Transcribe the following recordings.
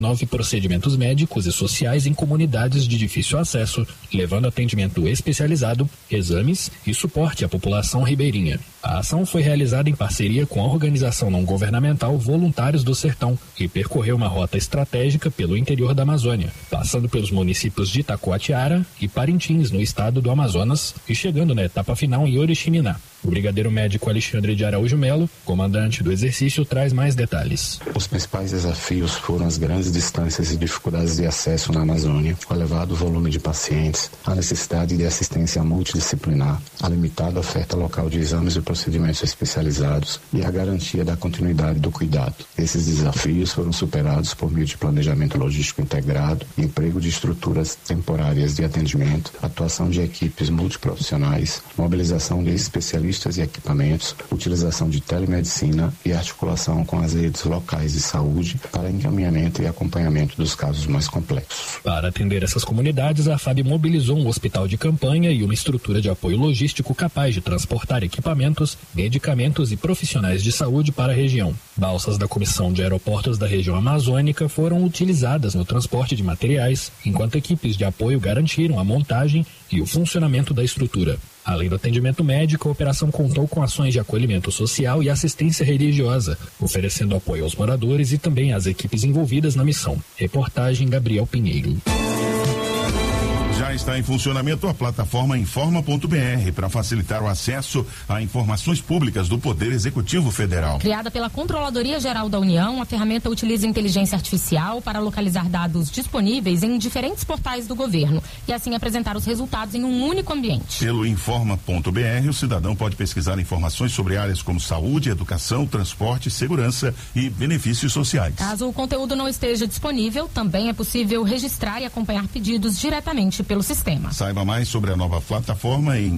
9 procedimentos médicos e sociais em comunidades de difícil acesso, levando atendimento especializado, exames e suporte à população ribeirinha. A ação foi realizada em parceria com a organização não governamental Voluntários do Sertão e percorreu uma rota estratégica pelo interior da Amazônia, passando pelos municípios de Itacoatiara e Parintins, no estado do Amazonas, e chegando na etapa final em Oriximiná. O brigadeiro médico Alexandre de Araújo Melo, comandante do exercício, traz mais detalhes. Os principais desafios foram as grandes distâncias e dificuldades de acesso na Amazônia, o elevado volume de pacientes, a necessidade de assistência multidisciplinar, a limitada oferta local de exames e procedimentos especializados e a garantia da continuidade do cuidado. Esses desafios foram superados por meio de planejamento logístico integrado, emprego de estruturas temporárias de atendimento, atuação de equipes multiprofissionais, mobilização de especialistas e equipamentos, utilização de telemedicina e articulação com as redes locais de saúde para encaminhamento e acompanhamento dos casos mais complexos. Para atender essas comunidades, a FAB mobilizou um hospital de campanha e uma estrutura de apoio logístico capaz de transportar equipamentos, medicamentos e profissionais de saúde para a região. Balsas da Comissão de Aeroportos da região amazônica foram utilizadas no transporte de materiais, enquanto equipes de apoio garantiram a montagem e o funcionamento da estrutura. Além do atendimento médico, a operação contou com ações de acolhimento social e assistência religiosa, oferecendo apoio aos moradores e também às equipes envolvidas na missão. Reportagem Gabriel Pinheiro. Já está em funcionamento a plataforma Informa.br para facilitar o acesso a informações públicas do Poder Executivo Federal. Criada pela Controladoria Geral da União, a ferramenta utiliza inteligência artificial para localizar dados disponíveis em diferentes portais do governo e assim apresentar os resultados em um único ambiente. Pelo Informa.br, o cidadão pode pesquisar informações sobre áreas como saúde, educação, transporte, segurança e benefícios sociais. Caso o conteúdo não esteja disponível, também é possível registrar e acompanhar pedidos diretamente pelo sistema. Saiba mais sobre a nova plataforma em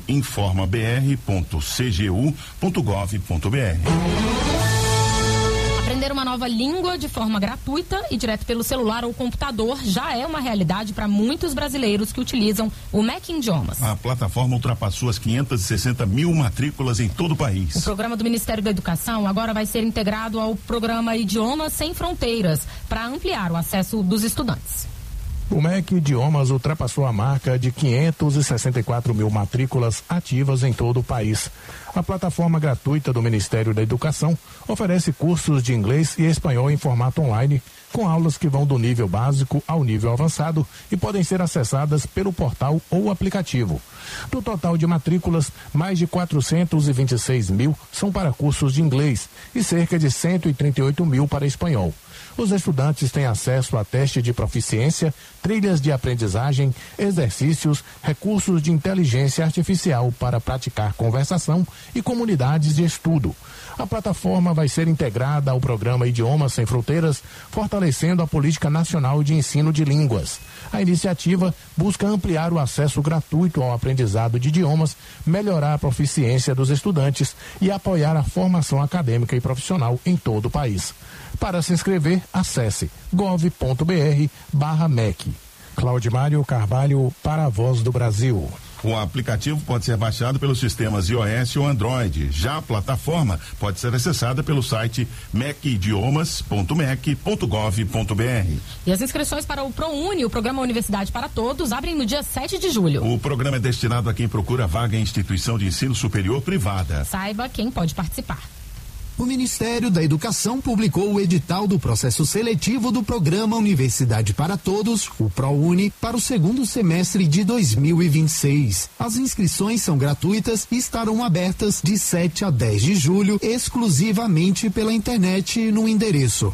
informabr.cgu.gov.br. Aprender uma nova língua de forma gratuita e direto pelo celular ou computador já é uma realidade para muitos brasileiros que utilizam o MEC Idiomas. A plataforma ultrapassou as 560 mil matrículas em todo o país. O programa do Ministério da Educação agora vai ser integrado ao programa Idiomas Sem Fronteiras para ampliar o acesso dos estudantes. O MEC Idiomas ultrapassou a marca de 564 mil matrículas ativas em todo o país. A plataforma gratuita do Ministério da Educação oferece cursos de inglês e espanhol em formato online, com aulas que vão do nível básico ao nível avançado e podem ser acessadas pelo portal ou aplicativo. Do total de matrículas, mais de 426 mil são para cursos de inglês e cerca de 138 mil para espanhol. Os estudantes têm acesso a teste de proficiência, trilhas de aprendizagem, exercícios, recursos de inteligência artificial para praticar conversação e comunidades de estudo. A plataforma vai ser integrada ao programa Idiomas Sem Fronteiras, fortalecendo a política nacional de ensino de línguas. A iniciativa busca ampliar o acesso gratuito ao aprendizado de idiomas, melhorar a proficiência dos estudantes e apoiar a formação acadêmica e profissional em todo o país. Para se inscrever, acesse gov.br/MEC. Claudimário Carvalho, para a Voz do Brasil. O aplicativo pode ser baixado pelos sistemas iOS ou Android. Já a plataforma pode ser acessada pelo site mecidiomas.mec.gov.br. E as inscrições para o ProUni, o Programa Universidade para Todos, abrem no dia 7 de julho. O programa é destinado a quem procura vaga em instituição de ensino superior privada. Saiba quem pode participar. O Ministério da Educação publicou o edital do processo seletivo do Programa Universidade para Todos, o ProUni, para o segundo semestre de 2026. As inscrições são gratuitas e estarão abertas de 7 a 10 de julho, exclusivamente pela internet no endereço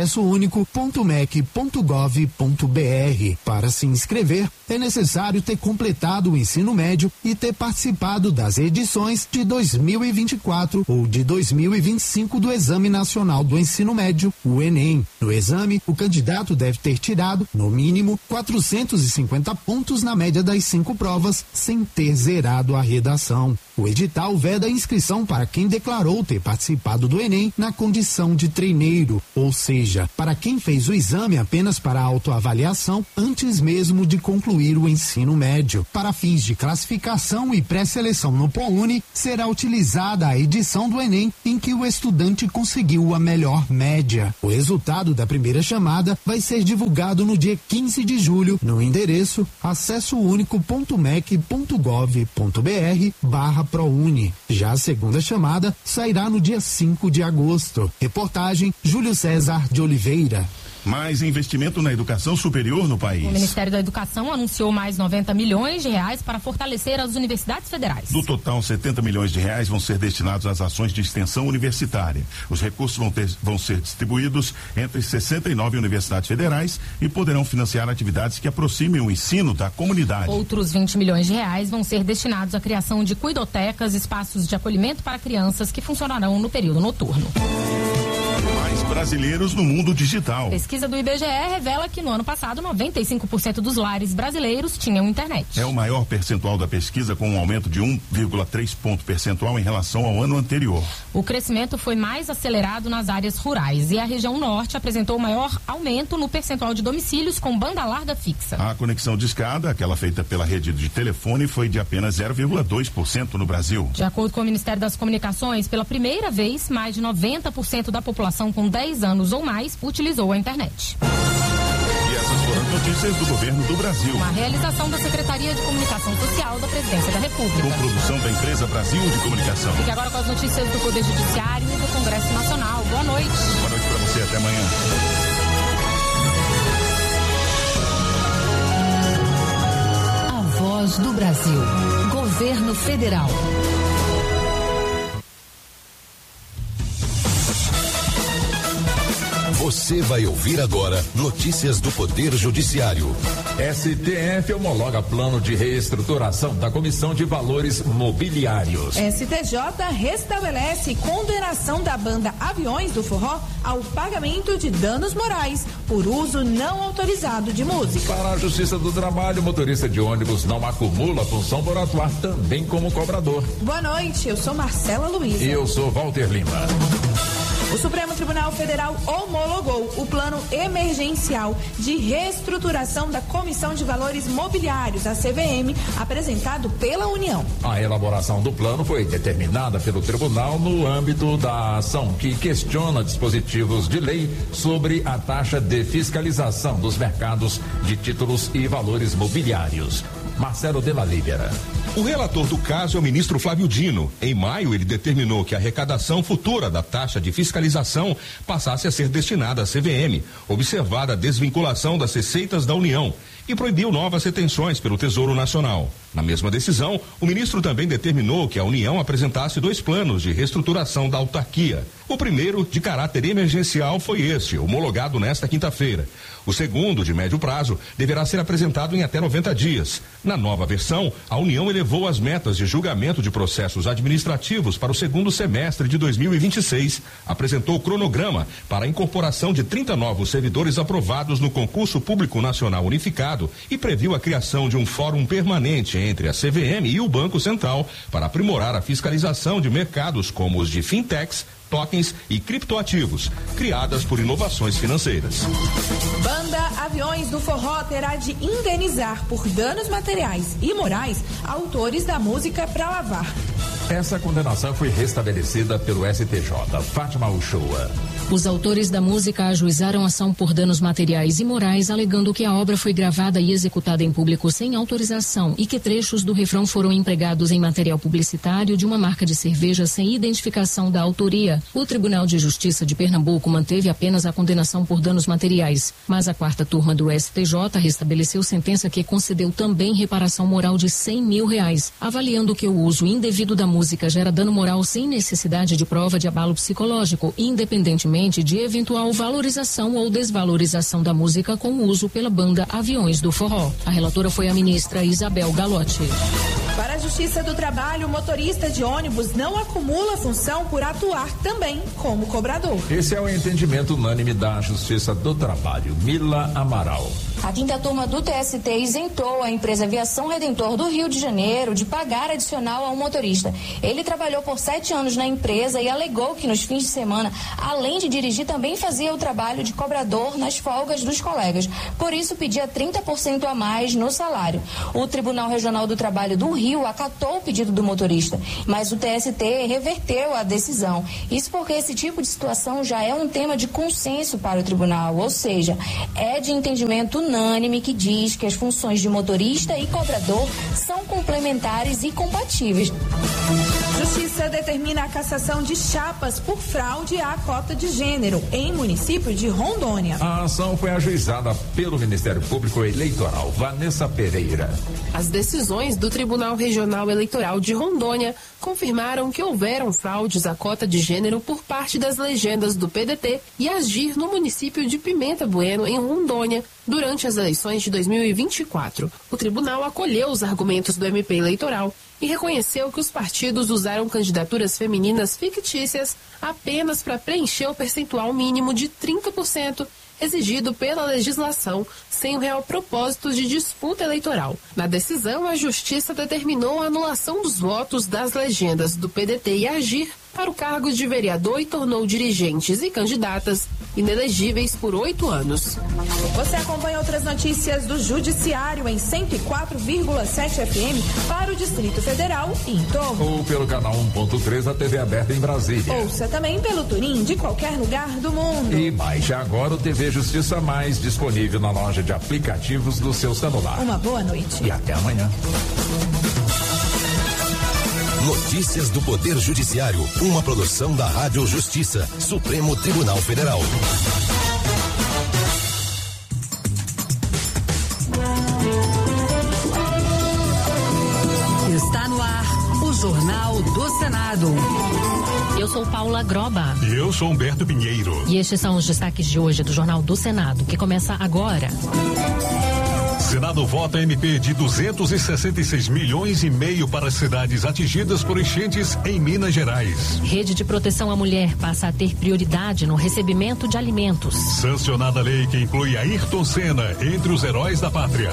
acessounico.mec.gov.br. Para se inscrever, é necessário ter completado o ensino médio e ter participado das edições de 2024 ou de 2025 do Exame Nacional do Ensino Médio, o Enem. No exame, o candidato deve ter tirado, no mínimo, 450 pontos na média das 5 provas, sem ter zerado a redação. O edital veda a inscrição para quem declarou ter participado do Enem na condição de treineiro, ou seja, para quem fez o exame apenas para autoavaliação antes mesmo de concluir o ensino médio. Para fins de classificação e pré-seleção no ProUni, será utilizada a edição do Enem em que o estudante conseguiu a melhor média. O resultado da primeira chamada vai ser divulgado no dia 15 de julho no endereço acessounico.mec.gov.br/ProUni. Já a segunda chamada sairá no dia 5 de agosto. Reportagem Júlio César de Oliveira. Mais investimento na educação superior no país. O Ministério da Educação anunciou mais 90 milhões de reais para fortalecer as universidades federais. Do total, 70 milhões de reais vão ser destinados às ações de extensão universitária. Os recursos vão ser distribuídos entre 69 universidades federais e poderão financiar atividades que aproximem o ensino da comunidade. Outros 20 milhões de reais vão ser destinados à criação de cuidotecas, espaços de acolhimento para crianças que funcionarão no período noturno. Mais brasileiros no mundo digital. Pesquisa do IBGE revela que no ano passado 95% dos lares brasileiros tinham internet. É o maior percentual da pesquisa, com um aumento de 1,3 ponto percentual em relação ao ano anterior. O crescimento foi mais acelerado nas áreas rurais e a região norte apresentou o maior aumento no percentual de domicílios com banda larga fixa. A conexão de escada, aquela feita pela rede de telefone, foi de apenas 0,2% no Brasil. De acordo com o Ministério das Comunicações, pela primeira vez, mais de 90% da população com 10 anos ou mais utilizou a internet. E essas foram as notícias do governo do Brasil. Uma realização da Secretaria de Comunicação Social da Presidência da República. Com produção da Empresa Brasil de Comunicação. Fique agora com as notícias do Poder Judiciário e do Congresso Nacional. Boa noite. Boa noite para você, até amanhã. A Voz do Brasil. Governo Federal. Você vai ouvir agora notícias do Poder Judiciário. STF homologa plano de reestruturação da Comissão de Valores Mobiliários. STJ restabelece condenação da banda Aviões do Forró ao pagamento de danos morais por uso não autorizado de música. Para a Justiça do Trabalho, motorista de ônibus não acumula função por atuar também como cobrador. Boa noite, eu sou Marcela Luiza. E eu sou Walter Lima. O Supremo Tribunal Federal homologou o plano emergencial de reestruturação da Comissão de Valores Mobiliários, a CVM, apresentado pela União. A elaboração do plano foi determinada pelo tribunal no âmbito da ação que questiona dispositivos de lei sobre a taxa de fiscalização dos mercados de títulos e valores mobiliários. Marcelo de la Libera. O relator do caso é o ministro Flávio Dino. Em maio, ele determinou que a arrecadação futura da taxa de fiscalização passasse a ser destinada à CVM, observada a desvinculação das receitas da União, e proibiu novas retenções pelo Tesouro Nacional. Na mesma decisão, o ministro também determinou que a União apresentasse 2 planos de reestruturação da autarquia. O primeiro, de caráter emergencial, foi este, homologado nesta quinta-feira. O segundo, de médio prazo, deverá ser apresentado em até 90 dias. Na nova versão, a União elevou as metas de julgamento de processos administrativos para o segundo semestre de 2026. Apresentou o cronograma para a incorporação de 30 novos servidores aprovados no Concurso Público Nacional Unificado e previu a criação de um fórum permanente entre a CVM e o Banco Central para aprimorar a fiscalização de mercados como os de fintechs, tokens e criptoativos, criadas por inovações financeiras. Banda Aviões do Forró terá de indenizar por danos materiais e morais autores da música Pra Lavar. Essa condenação foi restabelecida pelo STJ. Fátima Uchoa. Os autores da música ajuizaram ação por danos materiais e morais, alegando que a obra foi gravada e executada em público sem autorização e que trechos do refrão foram empregados em material publicitário de uma marca de cerveja sem identificação da autoria. O Tribunal de Justiça de Pernambuco manteve apenas a condenação por danos materiais, mas a 4ª turma do STJ restabeleceu sentença que concedeu também reparação moral de R$100 mil, avaliando que o uso indevido da música gera dano moral sem necessidade de prova de abalo psicológico, independentemente de eventual valorização ou desvalorização da música com uso pela banda Aviões do Forró. A relatora foi a ministra Isabel Galotti. Para a Justiça do Trabalho, o motorista de ônibus não acumula função por atuar também como cobrador. Esse é o entendimento unânime da Justiça do Trabalho. Mila Amaral. A quinta turma do TST isentou a empresa Aviação Redentor do Rio de Janeiro de pagar adicional ao motorista. Ele trabalhou por 7 anos na empresa e alegou que nos fins de semana, além de dirigir, também fazia o trabalho de cobrador nas folgas dos colegas. Por isso, pedia 30% a mais no salário. O Tribunal Regional do Trabalho do Rio acatou o pedido do motorista, mas o TST reverteu a decisão. Isso porque esse tipo de situação já é um tema de consenso para o tribunal, ou seja, é de entendimento unânime que diz que as funções de motorista e cobrador são complementares e compatíveis. Justiça determina a cassação de chapas por fraude à cota de gênero em município de Rondônia. A ação foi ajuizada pelo Ministério Público Eleitoral. Vanessa Pereira. As decisões do Tribunal Regional Eleitoral de Rondônia confirmaram que houveram fraudes à cota de gênero por parte das legendas do PDT e Agir no município de Pimenta Bueno, em Rondônia, durante as eleições de 2024. O tribunal acolheu os argumentos do MP eleitoral e reconheceu que os partidos usaram candidaturas femininas fictícias apenas para preencher o percentual mínimo de 30% exigido pela legislação, sem o real propósito de disputa eleitoral. Na decisão, a Justiça determinou a anulação dos votos das legendas do PDT e Agir para o cargo de vereador e tornou dirigentes e candidatas inelegíveis por 8 anos. Você acompanha outras notícias do Judiciário em 104,7 FM para o Distrito Federal e em torno. Ou pelo canal 1.3 da TV aberta em Brasília. Ouça também pelo TuneIn de qualquer lugar do mundo. E baixe agora o TV Justiça Mais, disponível na loja de aplicativos do seu celular. Uma boa noite. E até amanhã. Notícias do Poder Judiciário, uma produção da Rádio Justiça, Supremo Tribunal Federal. Está no ar o Jornal do Senado. Eu sou Paula Groba. E eu sou Humberto Pinheiro. E estes são os destaques de hoje do Jornal do Senado, que começa agora. Senado vota MP de 266 milhões e meio para as cidades atingidas por enchentes em Minas Gerais. Rede de proteção à mulher passa a ter prioridade no recebimento de alimentos. Sancionada lei que inclui Ayrton Senna entre os heróis da pátria.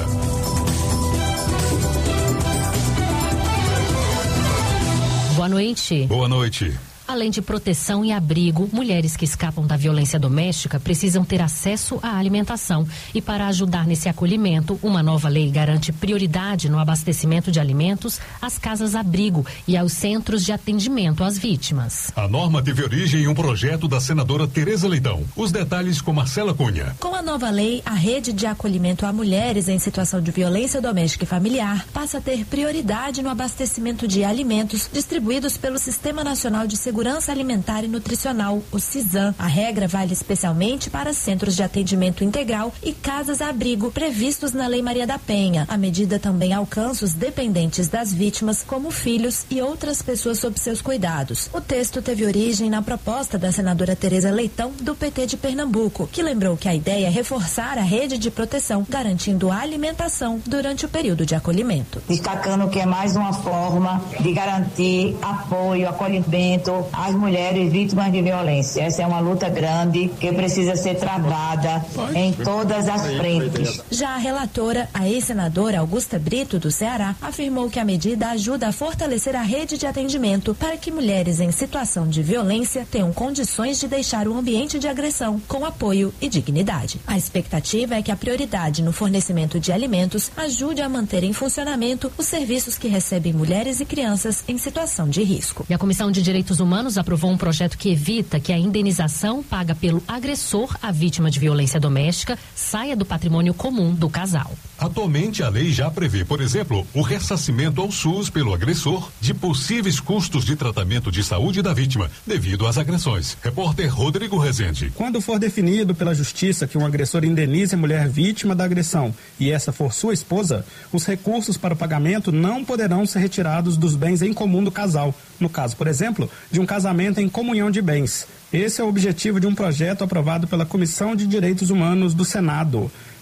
Boa noite. Boa noite. Além de proteção e abrigo, mulheres que escapam da violência doméstica precisam ter acesso à alimentação. E para ajudar nesse acolhimento, uma nova lei garante prioridade no abastecimento de alimentos às casas-abrigo e aos centros de atendimento às vítimas. A norma teve origem em um projeto da senadora Tereza Leitão. Os detalhes com Marcela Cunha. Com a nova lei, a rede de acolhimento a mulheres em situação de violência doméstica e familiar passa a ter prioridade no abastecimento de alimentos distribuídos pelo Sistema Nacional de Segurança Alimentar e Nutricional, o SISAM. A regra vale especialmente para centros de atendimento integral e casas-abrigo previstos na Lei Maria da Penha. A medida também alcança os dependentes das vítimas, como filhos e outras pessoas sob seus cuidados. O texto teve origem na proposta da senadora Tereza Leitão, do PT de Pernambuco, que lembrou que a ideia é reforçar a rede de proteção, garantindo a alimentação durante o período de acolhimento. Destacando que é mais uma forma de garantir apoio, acolhimento às mulheres vítimas de violência. Essa é uma luta grande que precisa ser travada em todas as frentes. Já a relatora, a ex-senadora Augusta Brito, do Ceará, afirmou que a medida ajuda a fortalecer a rede de atendimento para que mulheres em situação de violência tenham condições de deixar o ambiente de agressão com apoio e dignidade. A expectativa é que a prioridade no fornecimento de alimentos ajude a manter em funcionamento os serviços que recebem mulheres e crianças em situação de risco. E a Comissão de Direitos Humanos aprovou um projeto que evita que a indenização paga pelo agressor à vítima de violência doméstica saia do patrimônio comum do casal. Atualmente, a lei já prevê, por exemplo, o ressarcimento ao SUS pelo agressor de possíveis custos de tratamento de saúde da vítima devido às agressões. Repórter Rodrigo Rezende. Quando for definido pela Justiça que um agressor indenize a mulher vítima da agressão e essa for sua esposa, os recursos para o pagamento não poderão ser retirados dos bens em comum do casal. No caso, por exemplo, de um casamento em comunhão de bens. Esse é o objetivo de um projeto aprovado pela Comissão de Direitos Humanos do Senado.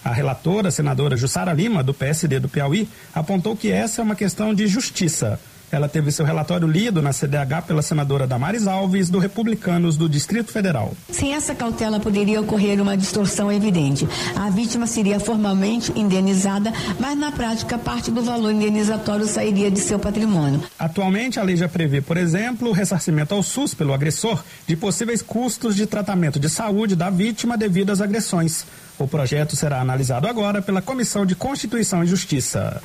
A relatora, a senadora Jussara Lima, do PSD do Piauí, apontou que essa é uma questão de justiça. Ela teve seu relatório lido na CDH pela senadora Damares Alves, do Republicanos do Distrito Federal. Sem essa cautela, poderia ocorrer uma distorção evidente. A vítima seria formalmente indenizada, mas na prática parte do valor indenizatório sairia de seu patrimônio. Atualmente, a lei já prevê, por exemplo, o ressarcimento ao SUS pelo agressor de possíveis custos de tratamento de saúde da vítima devido às agressões. O projeto será analisado agora pela Comissão de Constituição e Justiça.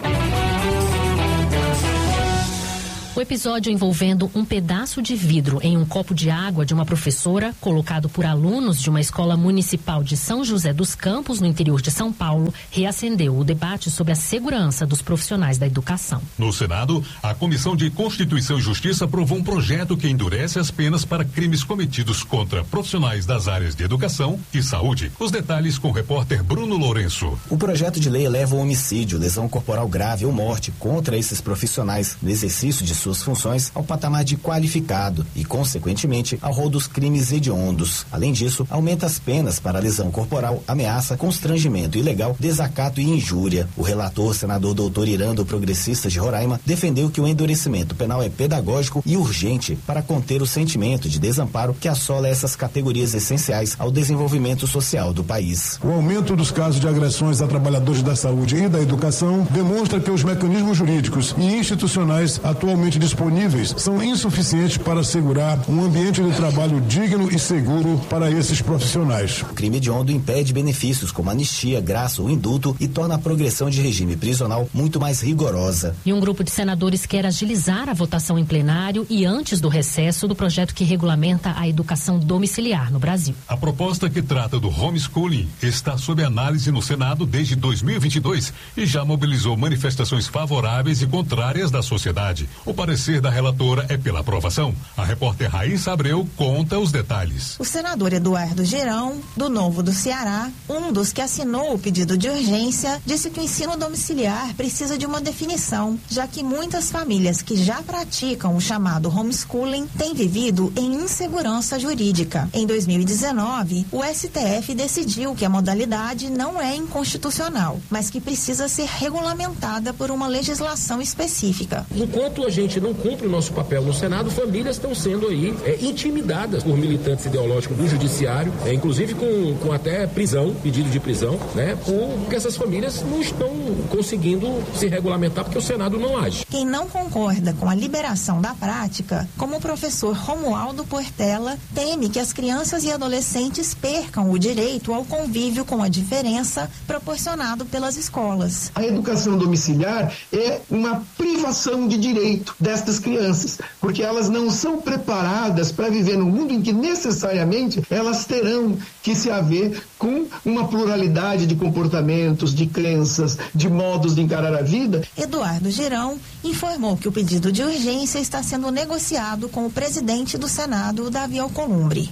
O episódio envolvendo um pedaço de vidro em um copo de água de uma professora, colocado por alunos de uma escola municipal de São José dos Campos, no interior de São Paulo, reacendeu o debate sobre a segurança dos profissionais da educação. No Senado, a Comissão de Constituição e Justiça aprovou um projeto que endurece as penas para crimes cometidos contra profissionais das áreas de educação e saúde. Os detalhes com o repórter Bruno Lourenço. O projeto de lei eleva o homicídio, lesão corporal grave ou morte contra esses profissionais no exercício de suas funções ao patamar de qualificado e, consequentemente, ao rol dos crimes hediondos. Além disso, aumenta as penas para lesão corporal, ameaça, constrangimento ilegal, desacato e injúria. O relator, senador doutor Irando, progressista de Roraima, defendeu que o endurecimento penal é pedagógico e urgente para conter o sentimento de desamparo que assola essas categorias essenciais ao desenvolvimento social do país. O aumento dos casos de agressões a trabalhadores da saúde e da educação demonstra que os mecanismos jurídicos e institucionais atualmente disponíveis são insuficientes para assegurar um ambiente de trabalho digno e seguro para esses profissionais. O crime hediondo impede benefícios como anistia, graça ou indulto e torna a progressão de regime prisional muito mais rigorosa. E um grupo de senadores quer agilizar a votação em plenário e antes do recesso do projeto que regulamenta a educação domiciliar no Brasil. A proposta que trata do homeschooling está sob análise no Senado desde 2022 e já mobilizou manifestações favoráveis e contrárias da sociedade. O parecer da relatora é pela aprovação. A repórter Raíssa Abreu conta os detalhes. O senador Eduardo Girão, do Novo do Ceará, um dos que assinou o pedido de urgência, disse que o ensino domiciliar precisa de uma definição, já que muitas famílias que já praticam o chamado homeschooling têm vivido em insegurança jurídica. Em 2019, o STF decidiu que a modalidade não é inconstitucional, mas que precisa ser regulamentada por uma legislação específica. Enquanto a gente não cumpre o nosso papel no Senado, famílias estão sendo aí intimidadas por militantes ideológicos do judiciário, inclusive com até prisão, pedido de prisão, né? Porque essas famílias não estão conseguindo se regulamentar porque o Senado não age. Quem não concorda com a liberação da prática, como o professor Romualdo Portela, teme que as crianças e adolescentes percam o direito ao convívio com a diferença proporcionado pelas escolas. A educação domiciliar é uma privação de direito destas crianças, porque elas não são preparadas para viver no mundo em que necessariamente elas terão que se haver com uma pluralidade de comportamentos, de crenças, de modos de encarar a vida. Eduardo Girão informou que o pedido de urgência está sendo negociado com o presidente do Senado, Davi Alcolumbre.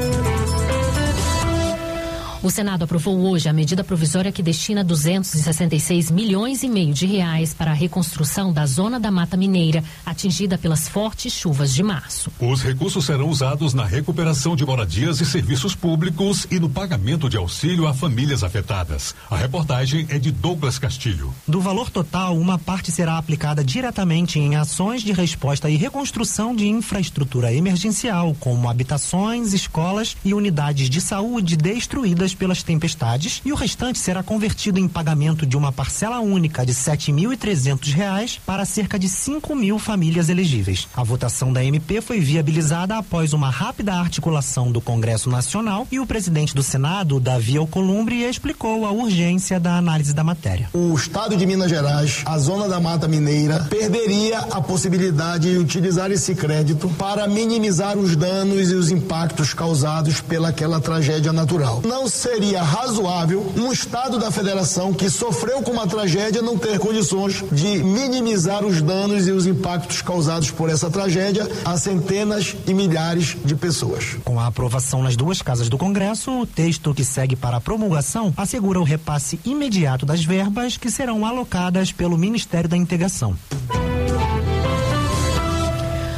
O Senado aprovou hoje a medida provisória que destina 266 milhões e meio de reais para a reconstrução da zona da Mata Mineira, atingida pelas fortes chuvas de março. Os recursos serão usados na recuperação de moradias e serviços públicos e no pagamento de auxílio a famílias afetadas. A reportagem é de Douglas Castilho. Do valor total, uma parte será aplicada diretamente em ações de resposta e reconstrução de infraestrutura emergencial, como habitações, escolas e unidades de saúde destruídas pelas tempestades, e o restante será convertido em pagamento de uma parcela única de R$ 7.300 para cerca de 5.000 famílias elegíveis. A votação da MP foi viabilizada após uma rápida articulação do Congresso Nacional e o presidente do Senado, Davi Alcolumbre, explicou a urgência da análise da matéria. O estado de Minas Gerais, a zona da Mata Mineira, perderia a possibilidade de utilizar esse crédito para minimizar os danos e os impactos causados pelaquela tragédia natural. Não seria razoável um estado da federação que sofreu com uma tragédia não ter condições de minimizar os danos e os impactos causados por essa tragédia a centenas e milhares de pessoas. Com a aprovação nas duas casas do Congresso, o texto que segue para a promulgação assegura o repasse imediato das verbas que serão alocadas pelo Ministério da Integração. Uma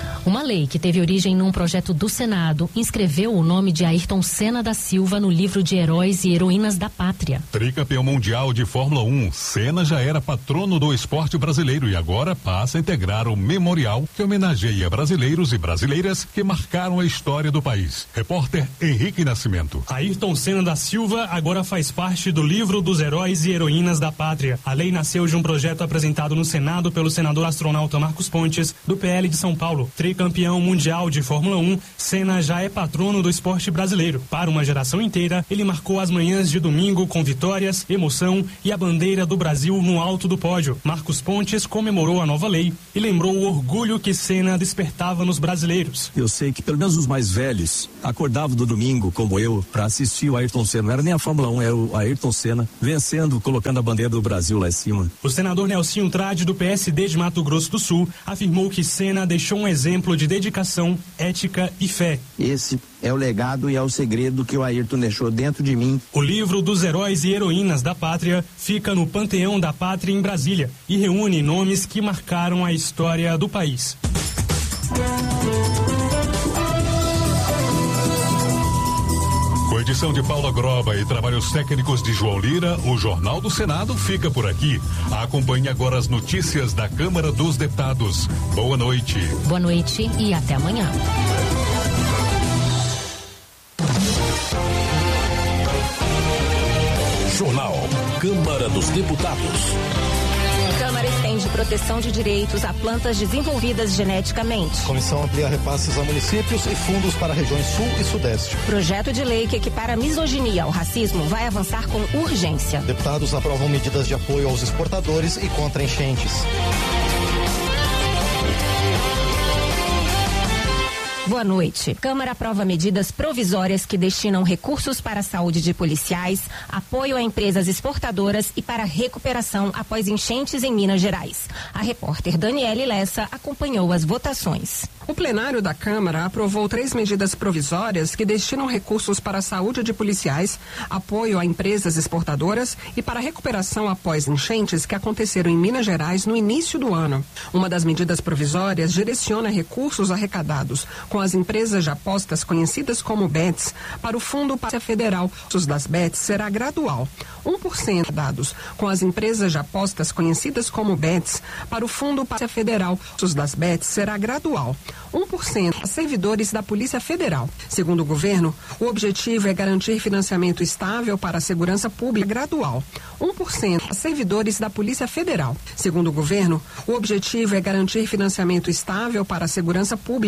lei, que teve origem num projeto do Senado, inscreveu o nome de Ayrton Senna da Silva no livro de Heróis e Heroínas da Pátria. Tricampeão mundial de Fórmula 1, Senna já era patrono do esporte brasileiro e agora passa a integrar o memorial que homenageia brasileiros e brasileiras que marcaram a história do país. Repórter Henrique Nascimento. Ayrton Senna da Silva agora faz parte do livro dos Heróis e Heroínas da Pátria. A lei nasceu de um projeto apresentado no Senado pelo senador astronauta Marcos Pontes, do PL de São Paulo. Tricampeão mundial de Fórmula 1, Senna já é patrono do esporte brasileiro. Para uma geração inteira, ele marcou as manhãs de domingo com vitórias, emoção e a bandeira do Brasil no alto do pódio. Marcos Pontes comemorou a nova lei e lembrou o orgulho que Senna despertava nos brasileiros. Eu sei que pelo menos os mais velhos acordavam do domingo, como eu, para assistir o Ayrton Senna. Não era nem a Fórmula 1, era o Ayrton Senna vencendo, colocando a bandeira do Brasil lá em cima. O senador Nelsinho Trade, do PSD de Mato Grosso do Sul, afirmou que Senna deixou um exemplo de dedicação, ética e fé. Esse é o legado e é o segredo que o Ayrton deixou dentro de mim. O livro dos Heróis e Heroínas da Pátria fica no Panteão da Pátria em Brasília e reúne nomes que marcaram a história do país. Com edição de Paula Groba e trabalhos técnicos de João Lira, o Jornal do Senado fica por aqui. Acompanhe agora as notícias da Câmara dos Deputados. Boa noite. Boa noite e até amanhã. Jornal Câmara dos Deputados. Câmara estende proteção de direitos a plantas desenvolvidas geneticamente. Comissão amplia repasses a municípios e fundos para regiões sul e sudeste. Projeto de lei que equipara a misoginia ao racismo vai avançar com urgência. Deputados aprovam medidas de apoio aos exportadores e contra enchentes. Boa noite. Câmara aprova medidas provisórias que destinam recursos para a saúde de policiais, apoio a empresas exportadoras e para recuperação após enchentes em Minas Gerais. A repórter Daniele Lessa acompanhou as votações. O plenário da Câmara aprovou 3 medidas provisórias que destinam recursos para a saúde de policiais, apoio a empresas exportadoras e para a recuperação após enchentes que aconteceram em Minas Gerais no início do ano. Uma das medidas provisórias direciona recursos arrecadados com as empresas de apostas conhecidas como BETs para o Fundo Pátria Federal. Os das BETs será gradual. 1% dados com as empresas de apostas conhecidas como BETs para o Fundo Pátria Federal. Os das BETs será gradual. 1% a servidores da Polícia Federal. Segundo o governo, o objetivo é garantir financiamento estável para a segurança pública gradual. 1% a servidores da Polícia Federal. Segundo o governo, o objetivo é garantir financiamento estável para a segurança pública